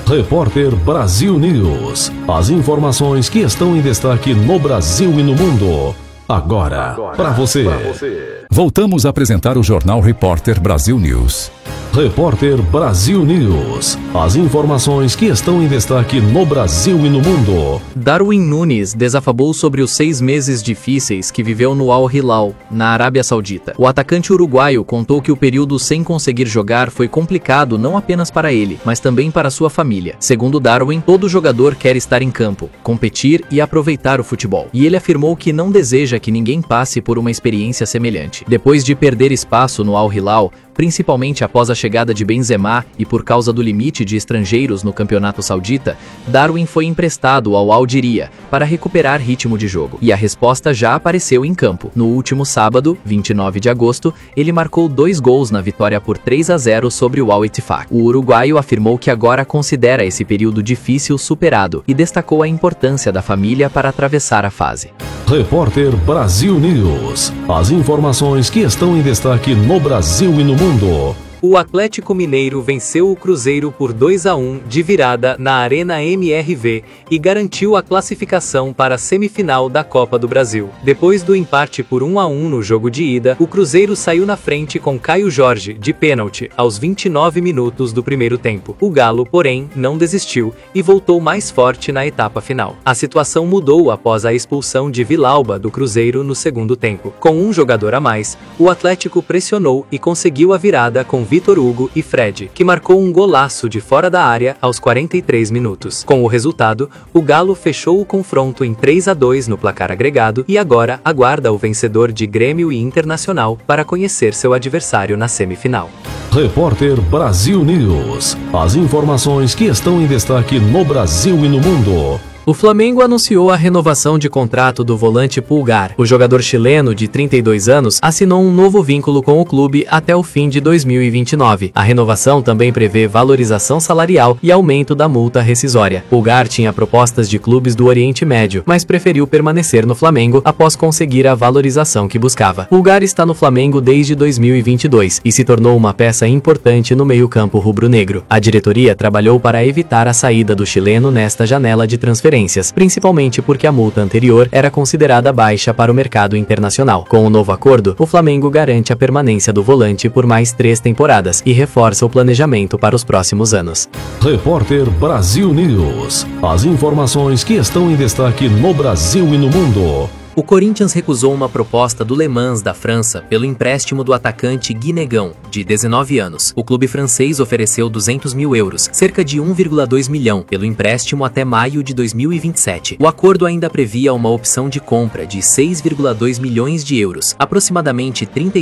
Repórter Brasil News. As informações que estão em destaque no Brasil e no mundo. Agora, para você. Voltamos a apresentar o Jornal Repórter Brasil News. Repórter Brasil News. As informações que estão em destaque no Brasil e no mundo. Darwin Núñez desafabou sobre os 6 meses difíceis que viveu no Al Hilal, na Arábia Saudita. O atacante uruguaio contou que o período sem conseguir jogar foi complicado não apenas para ele, mas também para sua família. Segundo Darwin, todo jogador quer estar em campo, competir e aproveitar o futebol. E ele afirmou que não deseja que ninguém passe por uma experiência semelhante. Depois de perder espaço no Al Hilal, principalmente após a chegada de Benzema e por causa do limite de estrangeiros no campeonato saudita, Darwin foi emprestado ao Al Diriyah para recuperar ritmo de jogo. E a resposta já apareceu em campo. No último sábado, 29 de agosto, ele marcou 2 gols na vitória por 3-0 sobre o Al Ettifaq. O uruguaio afirmou que agora considera esse período difícil superado e destacou a importância da família para atravessar a fase. Repórter Brasil News. As informações que estão em destaque no Brasil e no mundo. O Atlético Mineiro venceu o Cruzeiro por 2-1 de virada na Arena MRV e garantiu a classificação para a semifinal da Copa do Brasil. Depois do empate por 1-1 no jogo de ida, o Cruzeiro saiu na frente com Caio Jorge, de pênalti, aos 29 minutos do primeiro tempo. O Galo, porém, não desistiu e voltou mais forte na etapa final. A situação mudou após a expulsão de Villalba do Cruzeiro no segundo tempo. Com um jogador a mais, o Atlético pressionou e conseguiu a virada com Vitor Hugo e Fred, que marcou um golaço de fora da área aos 43 minutos. Com o resultado, o Galo fechou o confronto em 3-2 no placar agregado e agora aguarda o vencedor de Grêmio e Internacional para conhecer seu adversário na semifinal. Repórter Brasil News. As informações que estão em destaque no Brasil e no mundo. O Flamengo anunciou a renovação de contrato do volante Pulgar. O jogador chileno, de 32 anos, assinou um novo vínculo com o clube até o fim de 2029. A renovação também prevê valorização salarial e aumento da multa rescisória. Pulgar tinha propostas de clubes do Oriente Médio, mas preferiu permanecer no Flamengo após conseguir a valorização que buscava. Pulgar está no Flamengo desde 2022 e se tornou uma peça importante no meio-campo rubro-negro. A diretoria trabalhou para evitar a saída do chileno nesta janela de transferência, principalmente porque a multa anterior era considerada baixa para o mercado internacional. Com o novo acordo, o Flamengo garante a permanência do volante por mais 3 temporadas e reforça o planejamento para os próximos anos. Repórter Brasil News. As informações que estão em destaque no Brasil e no mundo. O Corinthians recusou uma proposta do Le Mans da França pelo empréstimo do atacante Guinegão, de 19 anos. O clube francês ofereceu 200 mil euros, cerca de 1,2 milhão, pelo empréstimo até maio de 2027. O acordo ainda previa uma opção de compra de 6,2 milhões de euros, aproximadamente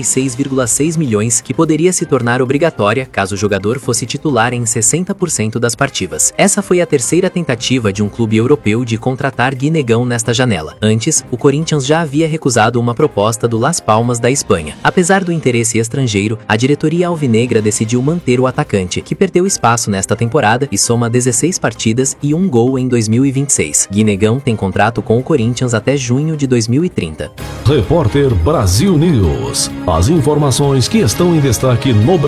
36,6 milhões, que poderia se tornar obrigatória caso o jogador fosse titular em 60% das partidas. Essa foi a terceira tentativa de um clube europeu de contratar Guinegão nesta janela. Antes, o Corinthians já havia recusado uma proposta do Las Palmas da Espanha. Apesar do interesse estrangeiro, a diretoria alvinegra decidiu manter o atacante, que perdeu espaço nesta temporada e soma 16 partidas e 1 gol em 2026. Guinegão tem contrato com o Corinthians até junho de 2030. Repórter Brasil News. As informações que estão em destaque no Brasil.